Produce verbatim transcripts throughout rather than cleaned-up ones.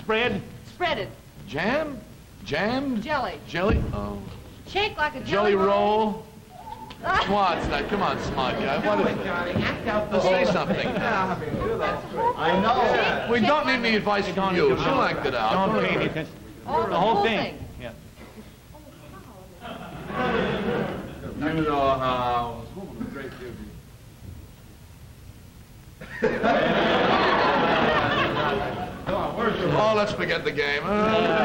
Spread. Spread it. Jam? Jam? Jelly. Jelly? Oh. Shake like a Jelly jelly, roll? What's that? Come on, smart guy. What is it? Let's say something. I know. We don't need any advice from you. She'll act it out. Don't pay any attention. Oh, The whole thing. Yeah. You know how. Great Oh, let's forget the game. Uh,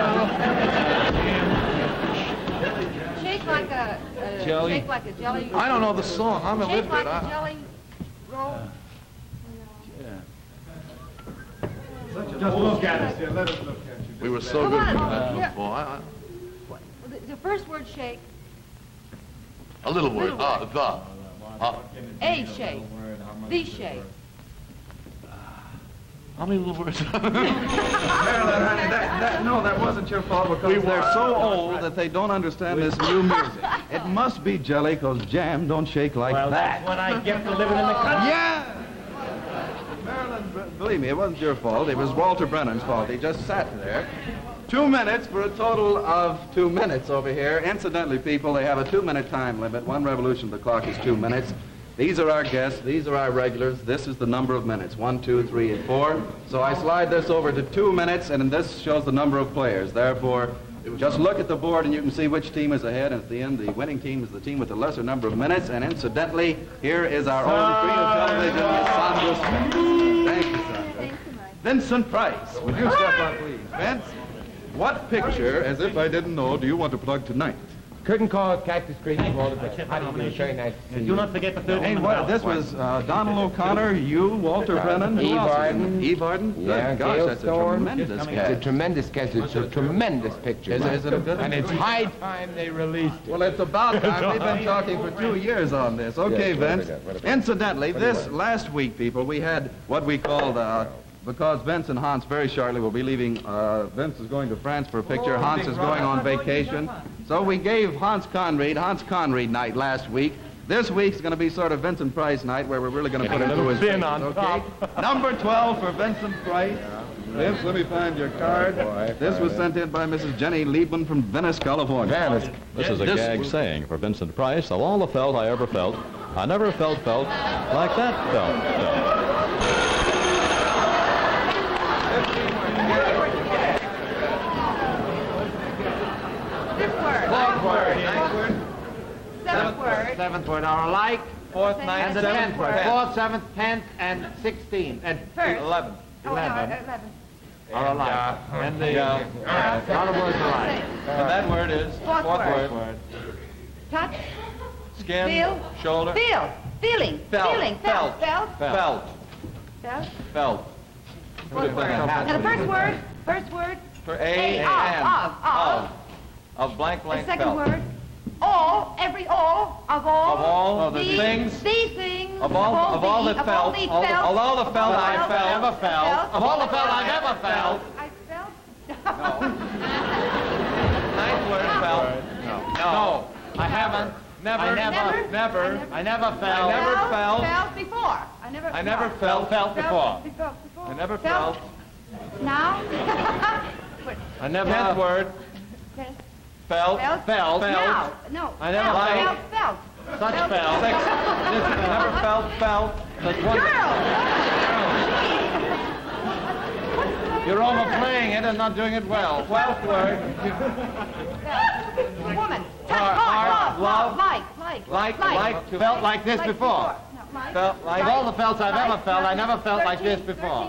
Shake like a, uh, Jelly. shake like a jelly. I don't know the song. I'm Shake illiterate. like a I, jelly roll. Just look at us here. Let us look at you. we were so Come good on. at that Yeah. before. I, I, The, the first word shake. a little word. Little Uh, the. Uh, A shake. The shake. how many little words? Marilyn, honey, that, that, no, that wasn't your fault because they're so old that they don't understand this new music. It must be jelly because jam don't shake like Well, that. that's what I get for living in the country. Yeah! Marilyn, b- believe me, it wasn't your fault. It was Walter Brennan's fault. He just sat there. Two minutes for a total of two minutes over here. Incidentally, people, they have a two-minute time limit. One revolution of the clock is two minutes. These are our guests. These are our regulars. This is the number of minutes. One, two, three, and four. So I slide this over to two minutes, and this shows the number of players. Therefore, just look at the board, and you can see which team is ahead. And at the end, the winning team is the team with the lesser number of minutes. And incidentally, here is our own queen of television, Miss Sandra Smith. Thank you, Sandra. Vincent Price, would you step up, please? Vince, what picture, as if I didn't know, do you want to plug tonight? Curtain call, Cactus Creek, Walter Brennan. How do you do? Very nice to see And you. do not forget the third Hey, one. what, this was uh, Donald O'Connor, you, Walter Brennan, who Eve else is in Arden. it? Eve Arden? Yeah, Good gosh, Gail that's a Thorne. tremendous It's a cast. tremendous cast. It's a tremendous picture. Is it- is it a good one? And it's high time they released it. Well, it's about time. We've been talking for two years on this. Okay, Yes, what have Vince. we got? What have we got? Incidentally, What do you this want? last week, people, we had what we called, uh, because Vince and Hans very shortly will be leaving. Uh, Vince is going to France for a picture. Hans is going on vacation. So we gave Hans Conried, Hans Conried night last week. This week's going to be sort of Vincent Price night where we're really going to put him through his thin paces, on okay? Number twelve for Vincent Price. Vince, let me find your card. This was sent in by Missus Jenny Liebman from Venice, California. Venice. This is a This gag was- saying for Vincent Price. Of all the felt I ever felt, I never felt felt like that felt felt. This word. Fourth word. Ninth word. Seventh word. Seventh word are alike. Fourth, Same. ninth, And the seventh tenth word. word. Fourth, seventh, tenth, and sixteenth. And First. eleventh. Oh, no, Eleven eleven. are alike. And the uh, lot of words alike. And that word is? Fourth word. word. Touch. Skin, Feel. shoulder, Feel. Feeling. Felt. Feeling. Felt. Felt. Felt. felt, Felt. felt. Fourth word. Now the first word. First word. For A, A, of, and, of, of. of blank, The blank, second felt. word. All. Every all. Of all. Of all of the the things. The things. Of all, of all the, that of all felt, the all the, felt. of all the felt of I all felt, the ever felt, of all the felt I've ever felt. I felt. Ninth word, felt. No. No. I haven't. Never. I never, never, I never felt. I never felt. Felt before. I never. I never before. felt, felt before. Before. before. I never felt. Now. Wait. I never. Tenth word, Felt. felt, Felt. felt. Now. No. I never felt. liked- Felt. Felt. Such Felt. felt. Six. Listen, I never felt, felt. That's one. Girl. You're overplaying it and not doing it well. Twelfth word, Woman. Touch. Heart, Heart. heart, Love. love. Like. Like. like, like, to, Felt like this Like before. No, like. felt like. Of all the felts I've ever Like. felt, I never felt like this Thirteenth- before.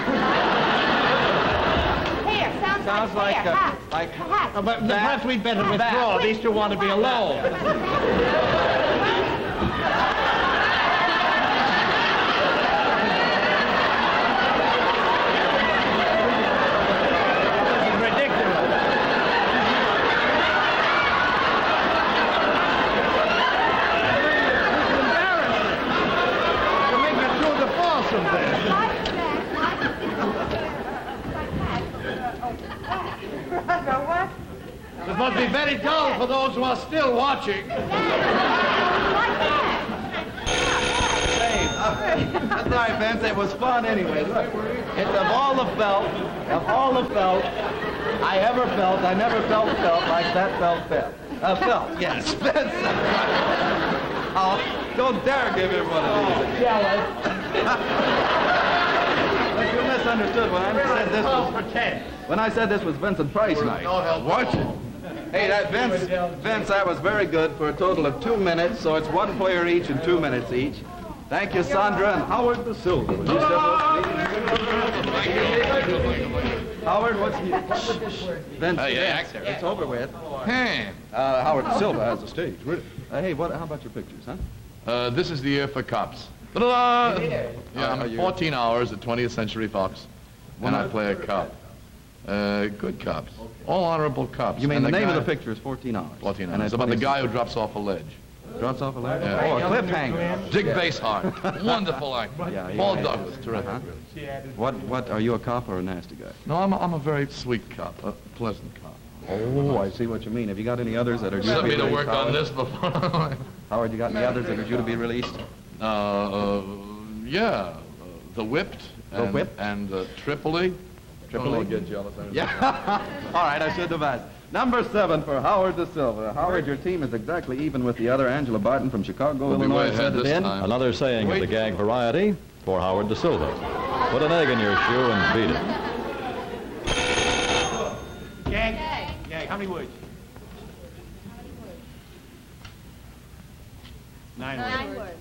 thirteenth word. Hair. Sounds, Sounds like, like hair. a- Hat. like- Hat. Uh, But perhaps we'd better withdraw. At least you want to be alone. This is ridiculous. You're making a tour de force of this. Like that. Like that. Oh. What? This must be very dull for those who are still watching. Like that. Same. That's all right, Vince. It was fun anyway. Look, it's of all the felt, of all the felt I ever felt, I never felt felt like that felt felt. Uh, felt, yes, Vince. Oh, don't dare give him one of these. But you misunderstood when I said this was. When I said this was Vincent Price night. Watch it. Hey, that Vince, Vince, that was very good for a total of two minutes. So it's one player each and two minutes each. Thank you, Sandra and Howard the Silver. Will you step up, please? Howard, what's the... Vince, Hey, yeah, Vince, act it's over with. Hey. Uh, Howard the Silver has the stage. Uh, hey, what? How about your pictures, huh? Uh, this is the year for cops. Ta-da! Yeah, Are I'm you- fourteen hours at twentieth Century Fox, and I play a cop. Uh, good cops. All honorable cops. You mean And the name guy- of the picture is fourteen hours? fourteen And hours. it's It's about the twenty- guy who drops off a ledge. Drops off a ladder? Yeah. Oh, a cliffhanger. Dick Basehart. Wonderful actor. Yeah, yeah, Paul yeah. Douglas. Terrific. Uh-huh. What, what, are you a cop or a nasty guy? No, I'm a, I'm a very sweet cop, a pleasant cop. Oh, I see what you mean. Have you got any others that are due to Sent be me to released, work on Howard? this before. Howard, you got any others that are due to be released? uh, uh, yeah, uh, The Whipped. The and, Whipped? And uh, Tripoli. Tripoli? Don't get jealous. Yeah. All right, I should have asked. Number seven for Howard Da Silva. Howard, your team is exactly even with the other. Angela Barton from Chicago, We'll be Illinois, way sent ahead it this in. time. Another saying of the gag variety for Howard Da Silva. Put an egg in your shoe and beat it. Gag. Gag. How many words? Nine words. Nine words.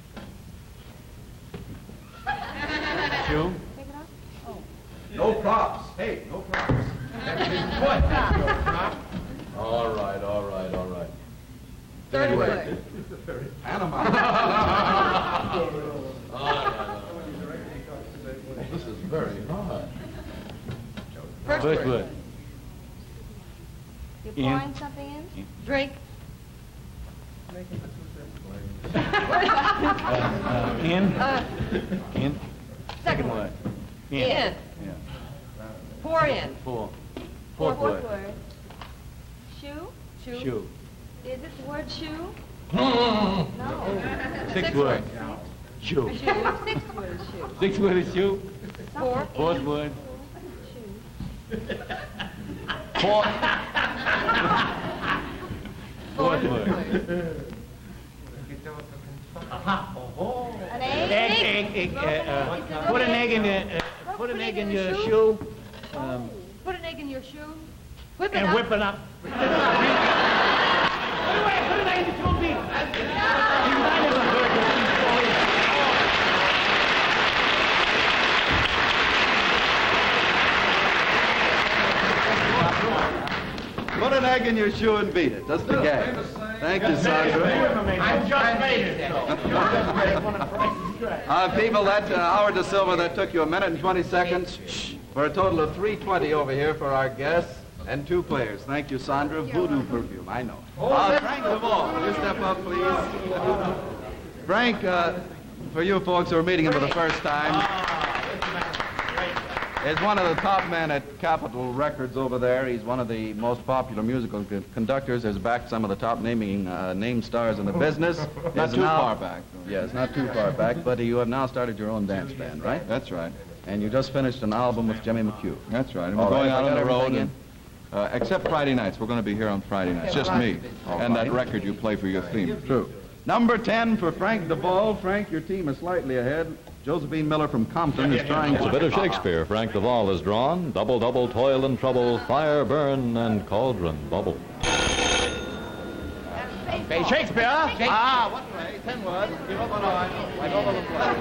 Shoe. No props. Hey, no props. All right, all right, all right. Third word. Panama. This is very hard. First First word. word. You're Ian. pouring something in? Drink. Uh, in. Uh, In. second word. In. In. Yeah. Pour in. Four. Fourth Fourth word. word. Shoe? Shoe. Shoe. Is it the word shoe? No. Six words. Shoe. Shoe. Sixth word is shoe. Six word is shoe. Four. Fourth in. word. Shoe. Four. Fourth Fourth word. word. An egg? Egg, egg, egg. Uh, uh, put an egg in the. Uh, put an egg in your shoe. Um, Put an egg in your shoe. Whip it and up. whip it up. Put an egg in the shoe, Pete. I never heard Put an egg in your shoe and beat it. That's the gag. Thank you, Sandra. I just made it. Uh, people, that uh, Howard Da Silva, that took you a minute and twenty seconds for a total of three twenty over here for our guests and two players. Thank you, Sandra. Voodoo perfume, I know. Uh, Frank DeVaul, will you step up, please? Frank, uh, for you folks who are meeting him for the first time, is one of the top men at Capitol Records over there. He's one of the most popular musical con- conductors. Has backed some of the top naming uh, name stars in the business. Not Is too now- far back. Yes, not too far back, but you have now started your own dance band, right? That's right. And you just finished an album with Jimmy McHugh. That's right. And we're All right, going I out on got the road. everything And, uh, except Friday nights. We're going to be here on Friday nights. Just me. All And that right. record you play for your theme. True. Number ten for Frank DeVaul. Frank, your team is slightly ahead. Josephine Miller from Compton is trying It's a to... bit of Shakespeare. Frank DeVaul has drawn. Double, double, toil and trouble, fire, burn, and cauldron bubble. Hey, Shakespeare. Ah, what play? Ten words. Give up an eye. Like all of the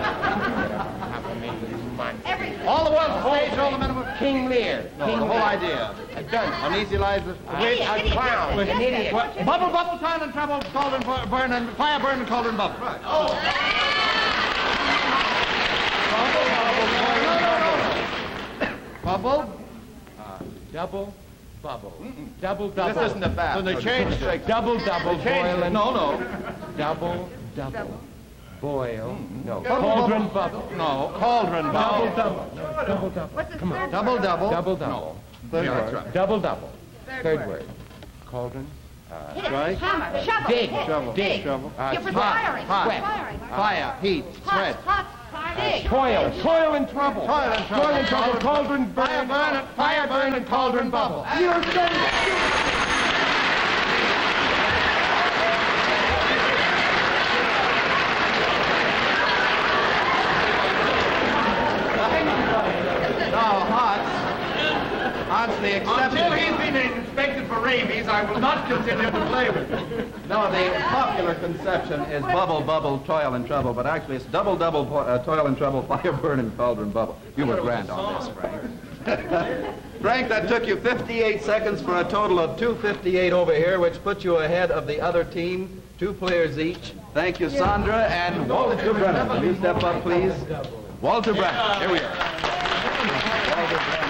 play. All the world's stage, all the men were King Lear. No, King the whole idea. Uneasy lies the with a clown. With an idiot. Bubble, bubble, toil and trouble, cauldron bur- burn and fire, burn and cauldron bubble. Right. Oh. Bubble, uh, double, bubble. Double, double. This isn't a bath. So they No, changed it. Double, double, boil and... No, no. Double, double, boil, no. Cauldron bubble. No, cauldron Double, bubble. double, double, double. What's the third Double, word? double. Double, double. Third Yeah, word. that's right. Double, double. Third Third word. word. Cauldron, Hit. Strike. Hammer. Shovel. Dig. Hit. Shovel. Dig. Shovel. Uh, You're sweat. perspiring. Hot. Perspiring. Fire, heat, sweat. Hot. Hot. Dig. Toil. Toil and trouble. Toil and trouble. Toil and trouble. Cauldron burn. Fire burn, and fire burn, and cauldron bubble. No, Hans. Hans, the exception. Until he's been inspected for rabies, I will not continue to play with him. No, the popular conception is bubble, bubble, toil and trouble, but actually it's double, double, po- uh, toil and trouble, fire burn and cauldron bubble. You were grand on this, Frank. Frank, that took you fifty-eight seconds for a total of two fifty-eight over here, which puts you ahead of the other team, two players each. Thank you, Sandra and Walter Brennan. Will you step up, please? Walter Brennan. Here we are. Walter Brennan.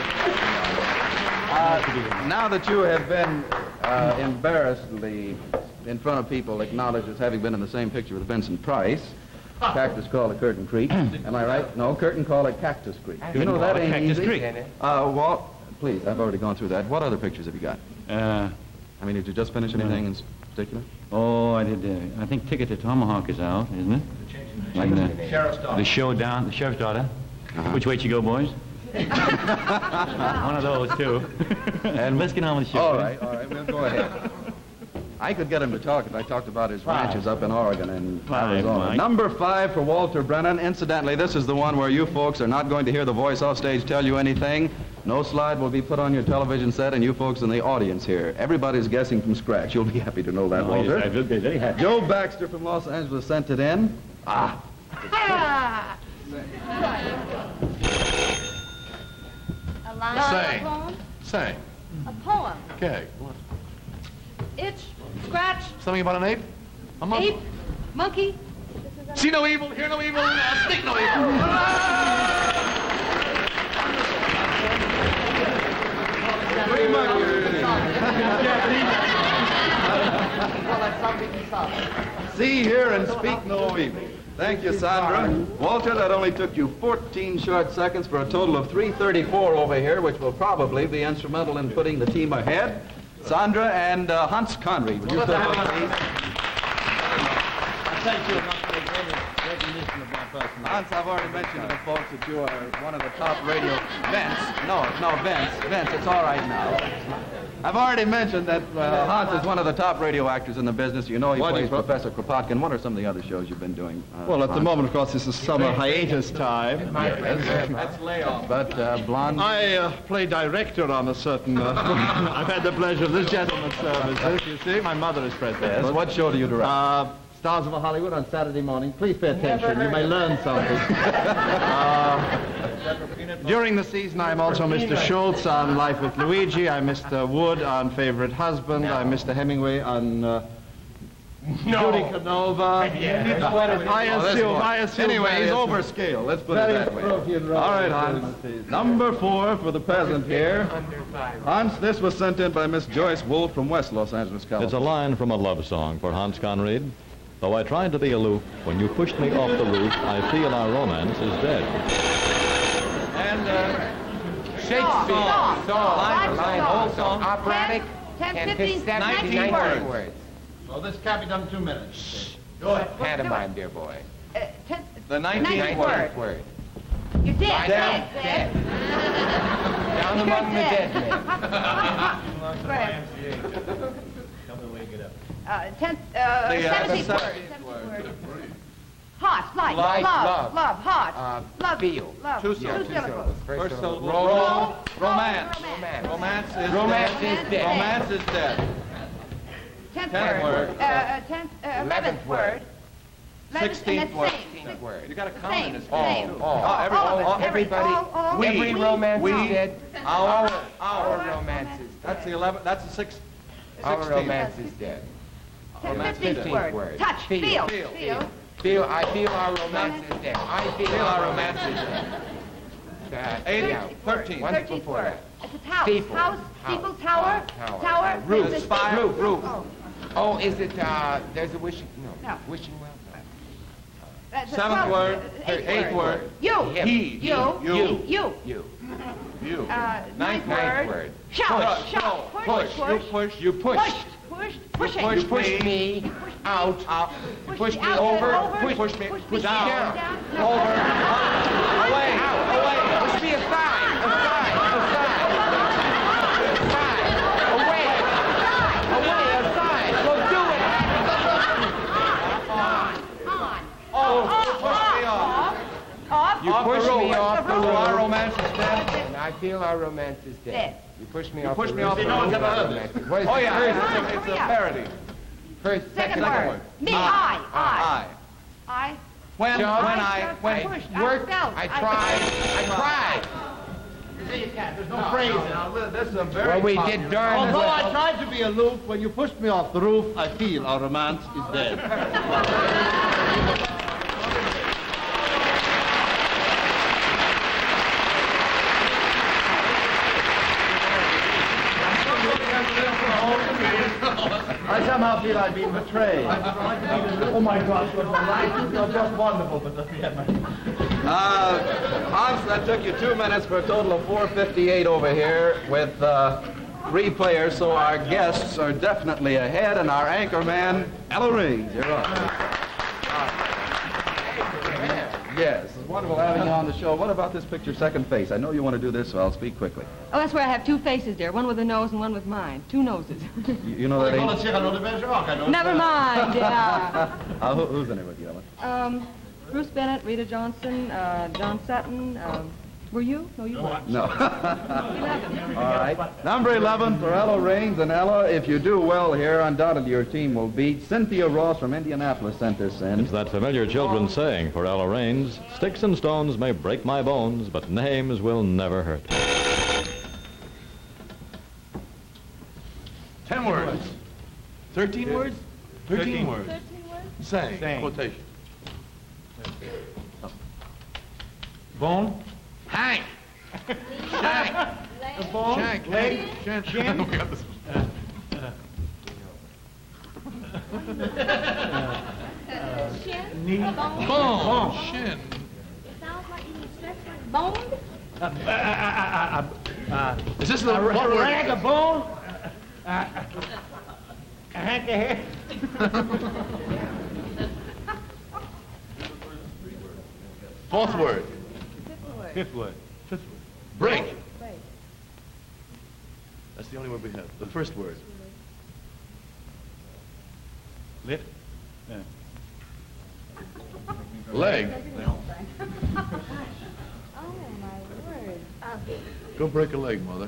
Uh, now that you have been uh, embarrassedly in front of people acknowledged as having been in the same picture with Vincent Price, Cactus Call at Curtain Creek. Am I right? No, Curtain Call at Cactus Creek. You know that ain't easy. Uh, Walt, please, I've already gone through that. What other pictures have you got? Uh, I mean, did you just finish anything in particular? oh, I did. Uh, I think Ticket to Tomahawk is out, isn't it? And, uh, Sheriff's daughter. the show down, the sheriff's daughter. Uh-huh. Which way you go, boys? One of those too. And let's get on with the show. All right, all right, we'll go ahead. I could get him to talk if I talked about his ranches up in Oregon and Five, Arizona. Mike. Number five for Walter Brennan. Incidentally, this is the one where you folks are not going to hear the voice off stage tell you anything. No slide will be put on your television set, and you folks in the audience here. Everybody's guessing from scratch. You'll be happy to know that, Oh, yes, Walter. I will be very happy. Joe Baxter from Los Angeles sent it in. Ah. Ah. A line Say. of a poem? Say. A poem. Okay. Itch. Scratch. Something about an ape? A monkey? Ape. Monkey. See no evil, hear no evil, uh, speak no evil. See, hear, and speak no evil. Thank you, Sandra. Walter, that only took you fourteen short seconds for a total of three thirty-four over here, which will probably be instrumental in putting the team ahead. Sandra and uh, Hans Conried, will you step up, please? Thank you enough for the recognition of my personality. Hans, I've already mentioned to the folks that you are one of the top radio... Vince, no, no, Vince, Vince, it's all right now. I've already mentioned that uh, Hans is one of the top radio actors in the business. You know he Why do plays you- Professor Kropotkin. What are some of the other shows you've been doing? Uh, Well, at the Hans? moment, of course, this is summer hiatus time. That's layoff. But uh, Blonde... I uh, play director on a certain... Uh, I've had the pleasure of this gentleman's services. You see, my mother is present. Yes, what show do you direct? Uh, Stars of Hollywood on Saturday morning. Please pay attention. You may learn something. uh, during the season, I'm also Mister Schultz on Life with Luigi. I'm Mister Wood on Favorite Husband. I'm Mister Hemingway on uh, Judy Canova. I assume, I assume. Anyway, he's various- over scale. Let's put it Very that way. appropriate All right, Hans. Number four for the peasant here. Hans, this was sent in by Miss Joyce Wolf from West Los Angeles, It's a California. line from a love song for Hans Conried. Though I tried to be aloof, when you pushed me off the roof, I feel our romance is dead. And uh, Shakespeare. Song. Song. Line, Line, song. whole song. Operatic. ten, and fifteen, nineteen nineteen words. words. Well, this can't be done in two minutes. Pantomime, dear boy. Uh, ten, the Nineteen nineteenth word. word. You're dead. Dead. Dead. Down among the dead men. Uh, tenth, uh, The, uh, seventeenth word. seventeenth Seventeenth word. Hot, like, Like, love, love. love, hot, Uh, love, feel. love. Two Two syllables. syllables. First syllable. Roll. Roll. Romance. Romance. Romance is Romance dead. is dead. Romance is dead. Tenth Tenth word. word. Uh, uh, tenth, uh, eleventh word. Eleventh- Sixteenth and word. that's same. Sixteenth word. You got to count Same, in this All, same. all. Oh, every- All of all- it. Every- Everybody. all- all- Every we- romance we- is dead. Our, Our romance is That's dead. the eleventh. That's the sixth. Our sixteenth. romance is dead. Tenth, Romance fifteenth is word. word. Touch, Feel. feel, Feel. feel. Feel, I feel our romance is dead. I feel, Feel our our romance romance is dead. Uh, Eight, yeah. thirteen. Once Thirteenth before word. that. It's a house. Steeple. House, House. steeple, tower, Uh, tower. tower. Roof. There's a Spire. steeple. Roof, roof. Oh, Oh, is it, uh, there's a wishing, no. No. Wishing well? that's a Seventh twelfth- word. uh, Eighth word. You. Him. He. You. You. You. No. You. You. Uh, ninth Ninth word. word. Shout, Push. shout. Push. Push. You Push. push. You push. Pushed. Pushed. Pushing. You pushed me out. Out. You pushed me over. Push, push me. Push down. Over. Away. Away. Push me aside. Aside. Aside. Aside. Away. Away. Aside. Well, do it. Oh, push me off. Off. You pushed me off the roof. Our romance is dead. And I feel our romance is dead. Dead. You pushed me You off pushed the me roof. off the No one's roof. ever heard this. What is Oh, the yeah. first, It's a, it's a parody. first, Second second word. Me. I. I. Aye. I. When, John, when I I, when, pushed. I worked, felt. I tried, I tried. There's no phrase. now, this is a very Well, we popular- did darn Although I well. tried to be aloof, when you pushed me off the roof, I feel our romance is dead. I somehow feel I've been betrayed. Oh my God, you're just wonderful, but let me have my... Uh, Hans, that took you two minutes for a total of four fifty-eight over here with uh, three players, so our guests are definitely ahead, and our anchor man, Ella Reeves, you're on. Yes, it's wonderful having you on the show. What about this picture, Second Face? I know you want to do this, so I'll speak quickly. Oh, that's where I have two faces there. One with a nose and one with mine. Two noses. You, you know that ain't... Never mind. Yeah. Uh, who, who's in it with you, Ella? Um, Bruce Bennett, Rita Johnson, uh, John Sutton. Um, were you? No, you weren't. No. Eleven. All right. Number eleven for Ella Raines. And Ella, if you do well here, undoubtedly your team will beat. Cynthia Ross from Indianapolis sent this in. It's that familiar children's saying for Ella Raines, sticks and stones may break my bones, but names will never hurt. Ten words. Thirteen words? Thirteen words. Thirteen words? Saying. Saying. Quotation. Bone? Hank. Shank. Bone? Shank. Leg? Shank. Chin? We got this. Shin? Knee? Bone? Bone. Shin. It sounds like you stretch like boned. Uh, uh, uh, uh, uh, Is this the a what word? rag of bone? Uh, a hank of hair? Fourth word. Fifth word. Break. Break. That's the only word we have. The first word. Lit? Yeah. Leg. Oh, my word. Uh, Go break a leg, mother.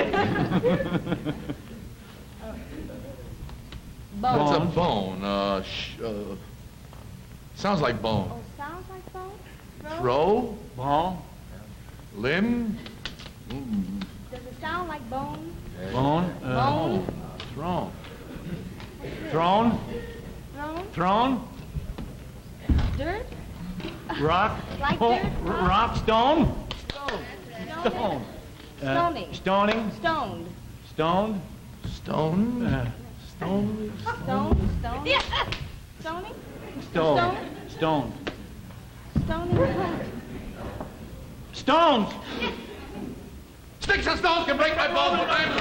bone. It's a bone. Uh, sh uh, sounds like bone. Oh, sounds like bone? Throw. Ball? Limb. Mm. Does it sound like bone? Bone? Uh, Bone? Thrown. Thrown? Thrown? Thrown? Dirt? Rock? Like Oh, dirt? r- rock? Stone? Stone. Stone. Uh, Stoning. Stoning? Stoned. Stoned? Stone. Uh, Stone. Stone? Stone? Yeah. Stoning? Stone. Stoned. Stoning? Stones! Sticks and stones can break my bones, but I'm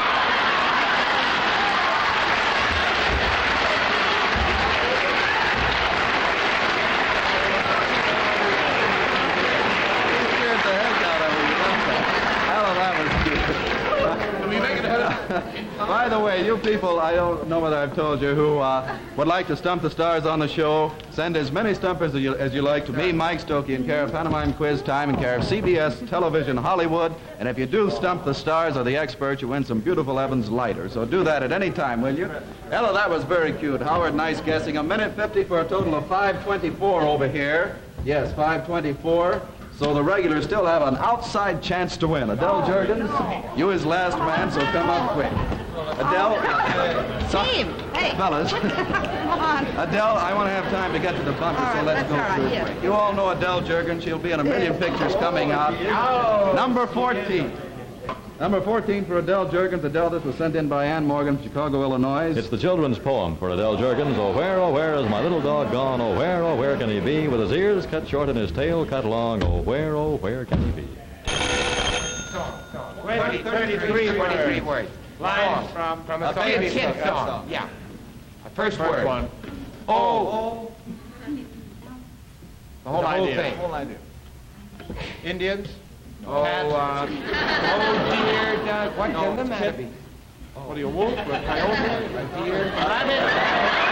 Scared the heck out of me. Ella, that was cute. Can we make it ahead of... By the way, you people, I don't know whether I've told you, who uh, would like to stump the stars on the show, send as many stumpers as you, as you like to me, Mike Stokey, in care of Pantomime Quiz Time, in care of C B S Television Hollywood. And if you do stump the stars or the experts, you win some beautiful Evans lighter. So do that at any time, will you? Ella, that was very cute. Howard, nice guessing. A minute fifty for a total of five twenty-four over here. Yes, five twenty-four. So the regulars still have an outside chance to win. Adele Jurgens, you is last man, so come up quick. Adele, uh, Team, hey. fellas. Come on. Adele, I want to have time to get to the bumper, All so right, let's that's all go right, through yeah. quick. You all know Adele Jurgens. She'll be in a million pictures coming out. Number fourteen. Number fourteen for Adele Jurgens. Adele, this was sent in by Ann Morgan from Chicago, Illinois. It's the children's poem for Adele Jurgens. Oh, where, oh, where is my little dog gone? Oh, where, oh, where can he be? With his ears cut short and his tail cut long. Oh, where, oh, where can he be? thirty, thirty-three, twenty-three words. Lines from, from a, A song, a baby kid song. song. Yeah. First, First word. one. Oh. The whole The whole idea. thing. The whole idea. Indians. Oh, Cats. uh, oh dear, Doug, what No, can the it's matter kid- be? What are you, a wolf? A coyote? A deer? Rabbit.